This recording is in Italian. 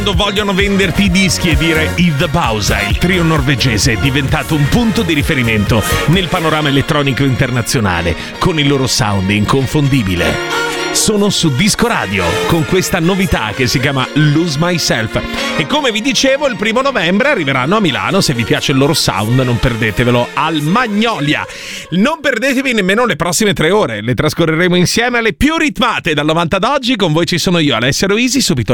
Vogliono venderti i dischi e dire i The Bausa, il trio norvegese, è diventato un punto di riferimento nel panorama elettronico internazionale con il loro sound inconfondibile. Sono su Disco Radio con questa novità che si chiama Lose Myself e come vi dicevo il 1° novembre arriveranno a Milano. Se vi piace il loro sound non perdetevelo al Magnolia. Non perdetevi nemmeno le prossime 3 ore, le trascorreremo insieme alle più ritmate dal 90 ad oggi. Con voi ci sono io, Alessio Roisi, subito